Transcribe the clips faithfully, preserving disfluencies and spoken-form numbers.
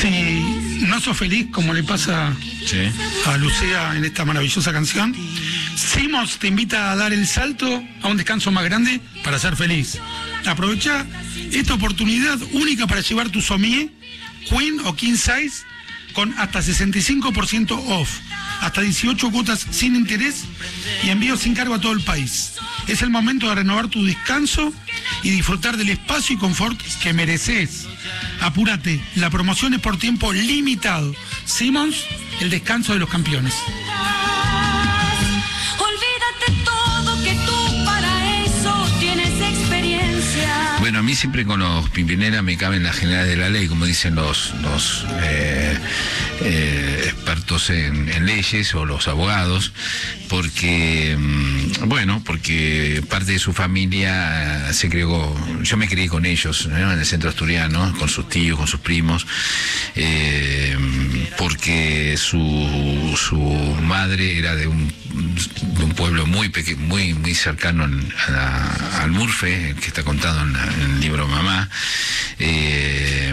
Si no sos feliz, como le pasa Sí. a Lucía en esta maravillosa canción, Simons te invita a dar el salto a un descanso más grande para ser feliz. Aprovecha esta oportunidad única para llevar tu sommelier, Queen o King Size, con hasta sesenta y cinco por ciento off, hasta dieciocho cuotas sin interés y envío sin cargo a todo el país. Es el momento de renovar tu descanso y disfrutar del espacio y confort que mereces. Apúrate, la promoción es por tiempo limitado. Simons, el descanso de los campeones. Olvídate todo, que tú para eso tienes experiencia. Bueno, a mí siempre con los Pimpinela me caben las generales de la ley, como dicen los, los eh, eh, expertos en, en leyes o los abogados, porque, bueno, porque parte de su familia se crió, yo me crié con ellos, ¿no? En el centro asturiano, con sus tíos, con sus primos, eh, porque su, su madre era de un, de un pueblo muy pequeño, muy, muy cercano a la, al Murfe, que está contado en, la, en el libro Mamá, eh,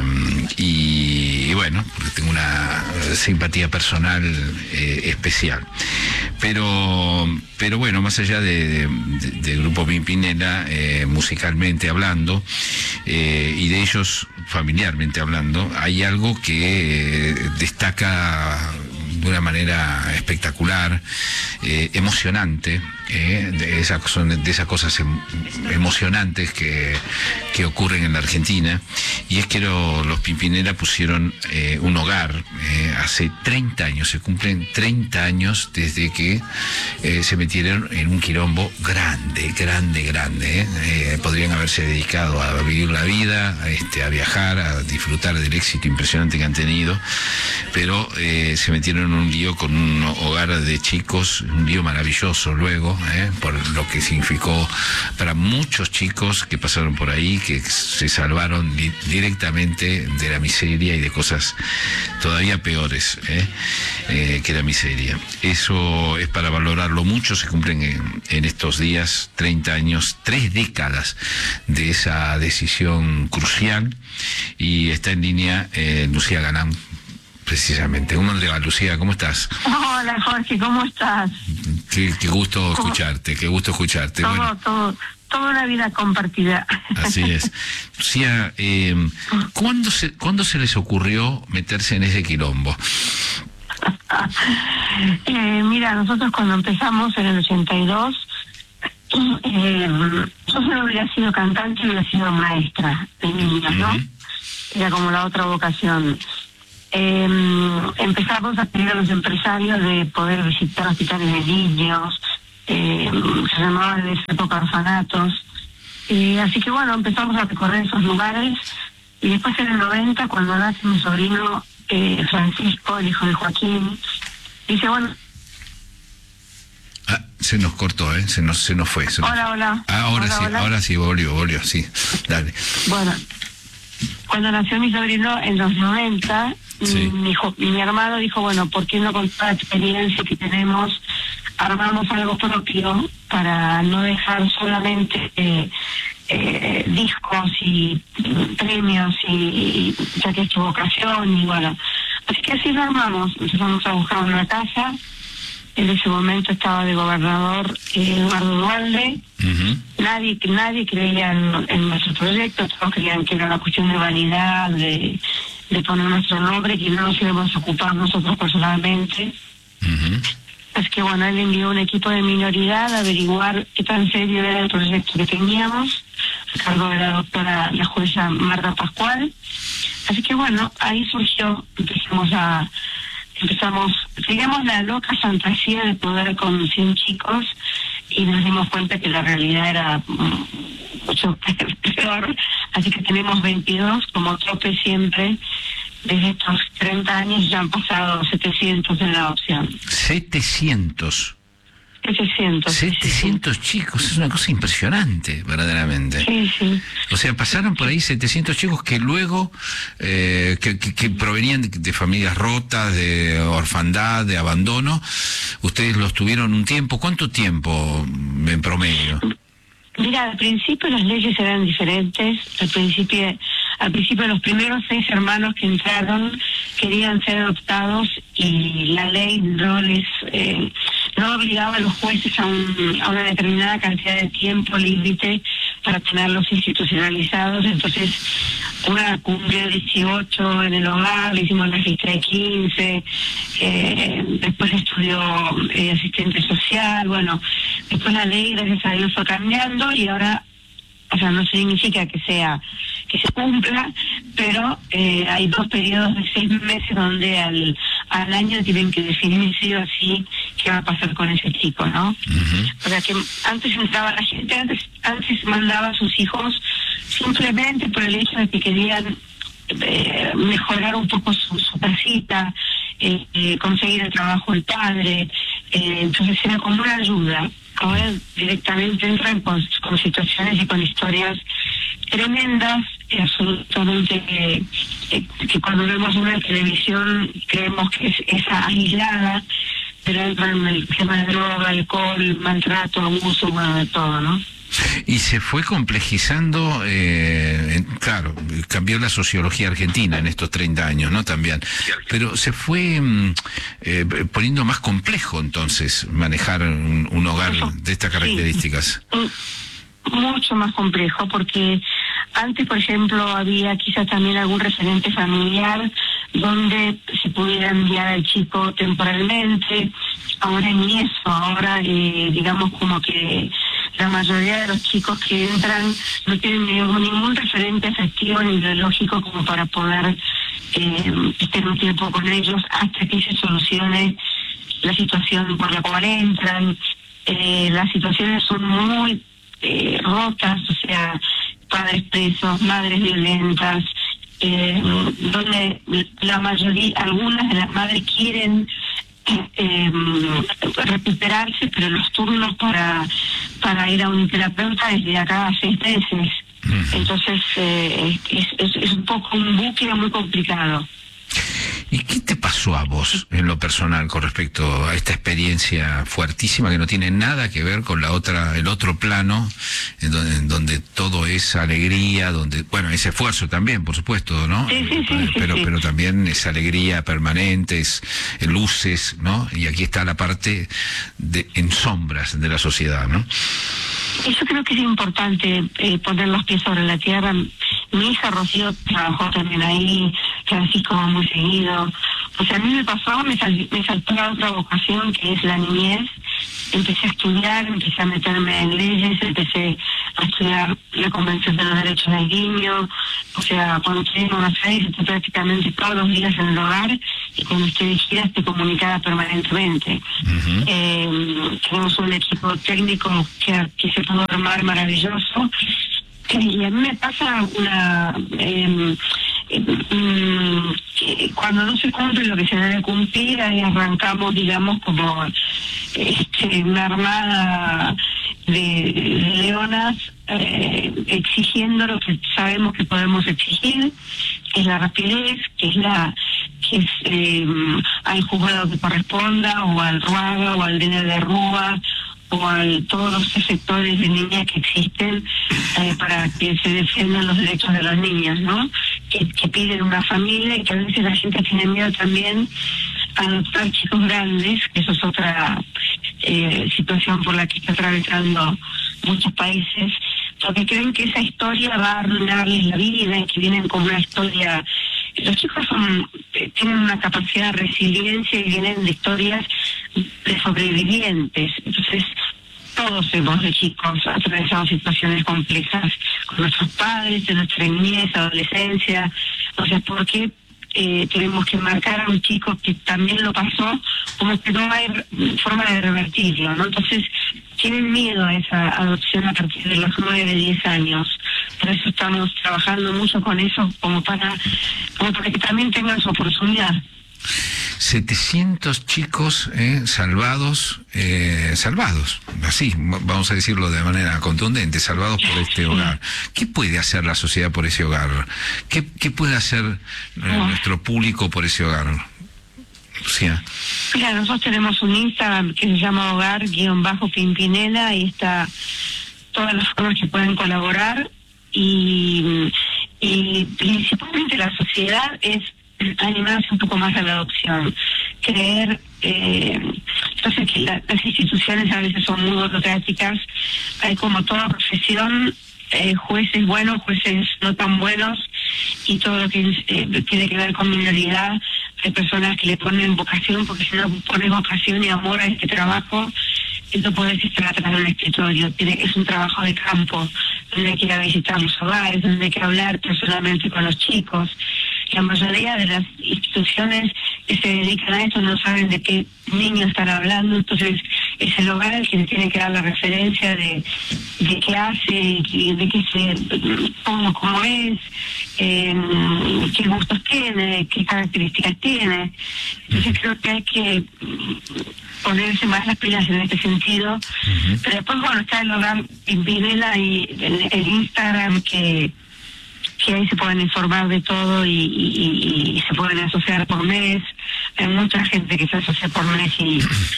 y, y bueno, porque tengo una simpatía personal eh, especial. Pero, pero bueno, más allá de, de, de, del grupo Pimpinela, eh, musicalmente hablando, eh, y de ellos familiarmente hablando, hay algo que eh, destaca de una manera espectacular, eh, emocionante, eh, de, esas, son de esas cosas em, emocionantes que, que ocurren en la Argentina, y es que lo, los Pimpinela pusieron eh, un hogar eh, hace treinta años, se cumplen treinta años desde que eh, se metieron en un quilombo grande, grande, grande. Eh. Eh, podrían haberse dedicado a vivir la vida, a, este, a viajar, a disfrutar del éxito impresionante que han tenido, pero eh, se metieron en un lío con un hogar de chicos, un lío maravilloso luego, eh, por lo que significó para muchos chicos que pasaron por ahí, que se salvaron di directamente de la miseria y de cosas todavía peores eh, eh, que la miseria. Eso es para valorarlo mucho. Se cumplen en, en estos días treinta años, tres décadas de esa decisión crucial, y está en línea eh, Lucía Galán, precisamente. ¿Cómo te va, Lucía? ¿Cómo estás? Hola, Jorge, ¿cómo estás? Qué, qué gusto escucharte, qué gusto escucharte. Todo, bueno, todo, toda una vida compartida. Así es. Lucía, eh, ¿cuándo se, ¿cuándo se les ocurrió meterse en ese quilombo? eh, mira, nosotros cuando empezamos en el ochenta y dos, eh, yo no hubiera sido cantante, hubiera sido maestra de niños, ¿no? Uh-huh. Era como la otra vocación. Eh, empezamos a pedir a los empresarios de poder visitar hospitales de niños, eh, se llamaban en esa época orfanatos, eh, así que bueno, empezamos a recorrer esos lugares, y después en el noventa, cuando nace mi sobrino eh, Francisco, el hijo de Joaquín, dice, bueno... Ah, se nos cortó, ¿eh? Se nos, se nos fue. Se nos... Hola, hola. Ah, ahora hola, sí, hola. ahora sí, volvió, volvió, sí, dale. Bueno, cuando nació mi sobrino en los noventa, sí. mi, hijo, mi hermano dijo, bueno, ¿por qué no con toda la experiencia que tenemos armamos algo propio para no dejar solamente eh, eh, discos y premios y, y ya que es tu vocación? Y bueno, así que así lo armamos. Empezamos a buscar una casa. En ese momento estaba de gobernador eh, Eduardo Duhalde. Uh-huh. Nadie nadie creía en, en nuestro proyecto, todos creían que era una cuestión de vanidad, de, de poner nuestro nombre, que no nos íbamos a ocupar nosotros personalmente. Uh-huh. Así que bueno, él envió un equipo de minoridad a averiguar qué tan serio era el proyecto que teníamos, a cargo de la doctora, la jueza Marta Pascual. Así que bueno, ahí surgió, empezamos a... Empezamos, teníamos la loca fantasía de poder con cien chicos, y nos dimos cuenta que la realidad era mucho peor, así que tenemos veintidós como tope siempre. Desde estos treinta años ya han pasado setecientos en la opción. setecientos. setecientos. setecientos sí, sí. chicos, es una cosa impresionante, verdaderamente. Sí, sí. O sea, pasaron por ahí setecientos chicos que luego, eh, que, que, que provenían de, de familias rotas, de orfandad, de abandono. Ustedes los tuvieron un tiempo. ¿Cuánto tiempo en promedio? Mira, al principio las leyes eran diferentes. Al principio, al principio los primeros seis hermanos que entraron querían ser adoptados y la ley no les eh, no obligaba a los jueces a, un, a una determinada cantidad de tiempo límite para tenerlos institucionalizados. Entonces una cumplió dieciocho en el hogar, le hicimos la registra de quince, eh, después estudió eh, asistente social. Bueno, después la ley gracias a Dios fue cambiando y ahora, o sea, no significa que sea que se cumpla, pero eh, hay dos periodos de seis meses donde al, al año tienen que definir sí o sí qué va a pasar con ese chico, ¿no? Uh-huh. O sea, que antes entraba la gente, antes, antes mandaba a sus hijos simplemente por el hecho de que querían eh, mejorar un poco su, su casita, eh, eh, conseguir el trabajo del padre, eh, entonces era como una ayuda. Ahora directamente entran con, con situaciones y con historias tremendas, y absolutamente que, que, que cuando vemos una televisión creemos que es esa aislada, pero entran en el tema de droga, alcohol, maltrato, abuso, bueno, de todo, ¿no? Y se fue complejizando, eh, en, claro, cambió la sociología argentina en estos treinta años, ¿no? También. Pero se fue eh, poniendo más complejo, entonces, manejar un, un hogar de estas características. Sí, mucho más complejo, porque antes, por ejemplo, había quizás también algún referente familiar donde se pudiera enviar al chico temporalmente. Ahora ni eso, ahora eh, digamos como que la mayoría de los chicos que entran no tienen ningún, ningún referente afectivo ni ideológico como para poder eh, estar un tiempo con ellos hasta que se solucione la situación por la cual entran. Eh, las situaciones son muy eh, rotas, o sea, padres presos, madres violentas, eh, donde la mayoría, algunas de las madres quieren Eh, recuperarse, pero los turnos para para ir a un terapeuta es de acá a seis meses. Uh-huh. Entonces eh, es, es, es un poco un bucle muy complicado. ¿Y qué te pasó a vos en lo personal con respecto a esta experiencia fuertísima que no tiene nada que ver con la otra, el otro plano, en donde, en donde todo es alegría, donde, bueno, es esfuerzo también, por supuesto, ¿no? Sí, sí, sí, pero, sí, sí. pero también es alegría permanente, es luces, ¿no? Y aquí está la parte de, en sombras de la sociedad, ¿no? Y yo creo que es importante eh, poner los pies sobre la tierra. Mi hija Rocío trabajó también ahí, Francisco va muy seguido. O sea, a mí me pasó, me, sal, me saltó la otra vocación que es la niñez. Empecé a estudiar, empecé a meterme en leyes, empecé a estudiar la Convención de los Derechos del Niño. O sea, cuando estoy en Buenos Aires estoy prácticamente todos los días en el hogar, y cuando estoy de gira estoy comunicada permanentemente. Uh-huh. Eh, tenemos un equipo técnico que, que se pudo armar maravilloso. Y a mí me pasa una... Eh, eh, cuando no se cumple lo que se debe cumplir, ahí arrancamos, digamos, como este, una armada de, de leonas eh, exigiendo lo que sabemos que podemos exigir, que es la rapidez, que es la que es eh, al juzgado que corresponda, o al RUAGA, o al D N de Rúa, o a todos los sectores de niñas que existen eh, para que se defiendan los derechos de los niños, ¿no? Que, que piden una familia, y que a veces la gente tiene miedo también a adoptar chicos grandes, que eso es otra eh, situación por la que está atravesando muchos países, porque creen que esa historia va a arruinarles la vida, y que vienen con una historia... Los chicos son tienen una capacidad de resiliencia y vienen de historias de sobrevivientes. Entonces, todos hemos de chicos atravesado situaciones complejas con nuestros padres, en nuestra niñez, adolescencia. O sea, ¿por qué eh, tenemos que marcar a un chico que también lo pasó como que no hay forma de revertirlo, ¿no? Entonces, tienen miedo a esa adopción a partir de los nueve, diez años. Por eso estamos trabajando mucho con eso, como para, como para que también tengan su oportunidad. setecientos chicos eh, salvados, eh, salvados, así, vamos a decirlo de manera contundente, salvados por este hogar. ¿Qué puede hacer la sociedad por ese hogar? ¿Qué, qué puede hacer eh, oh. nuestro público por ese hogar? Sí. Mira, nosotros tenemos un Instagram que se llama Hogar-Pimpinela, y está todas las formas que pueden colaborar, y, y principalmente la sociedad es animarse un poco más a la adopción, creer, eh, yo sé que la, las instituciones a veces son muy burocráticas, hay como toda profesión, eh, jueces buenos, jueces no tan buenos, y todo lo que eh, tiene que ver con minoridad, hay personas que le ponen vocación, porque si no pones vocación y amor a este trabajo, no puedes estar atrás de un escritorio, tiene, es un trabajo de campo, donde hay que ir a visitar los hogares, donde hay que hablar personalmente con los chicos. La mayoría de las instituciones que se dedican a esto no saben de qué niño están hablando, entonces es el hogar el que le tiene que dar la referencia de, de qué hace, de qué se, cómo, cómo es, eh, qué gustos tiene, qué características tiene. Entonces creo que hay que ponerse más las pilas en este sentido. Uh-huh. Pero después, bueno, está el hogar en Pinela y el, el Instagram que que ahí se pueden informar de todo y, y, y se pueden asociar por mes. Hay mucha gente que se asocia por mes y,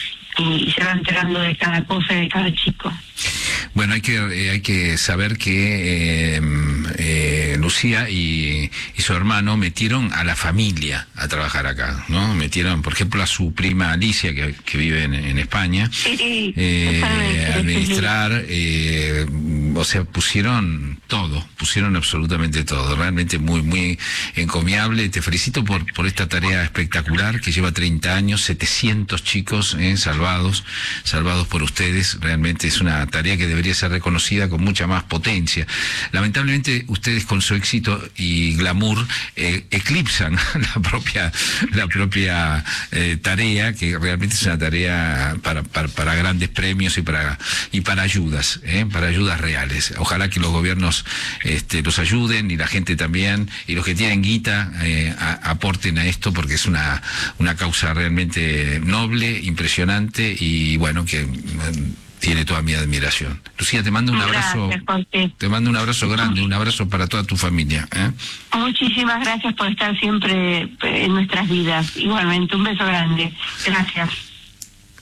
y se va enterando de cada cosa y de cada chico. Bueno, hay que eh, hay que saber que eh, eh, Lucía y, y su hermano metieron a la familia a trabajar acá, ¿no? Metieron, por ejemplo, a su prima Alicia, que, que vive en, en España, sí, eh, a administrar, eh, o sea, pusieron todo, pusieron absolutamente todo, realmente muy, muy encomiable. Te felicito por, por esta tarea espectacular que lleva treinta años, setecientos chicos eh, salvados, salvados por ustedes. Realmente es una tarea que debería ser reconocida con mucha más potencia. Lamentablemente ustedes con su éxito y glamour eh, eclipsan la propia la propia eh, tarea, que realmente es una tarea para, para, para grandes premios y para y para ayudas, eh, para ayudas reales. Ojalá que los gobiernos este, los ayuden y la gente también, y los que tienen guita eh, a, aporten a esto, porque es una, una causa realmente noble, impresionante y bueno, que tiene toda mi admiración. Lucía, te mando un abrazo, gracias, te mando un abrazo grande, un abrazo para toda tu familia. ¿eh? Muchísimas gracias por estar siempre en nuestras vidas. Igualmente, un beso grande. Gracias.